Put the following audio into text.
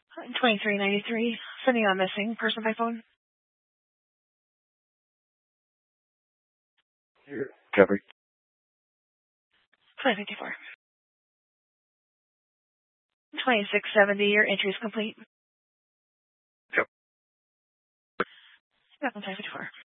2393, sending on missing person by phone. Covered. 554. 2670, your entry is complete. Yep. 554.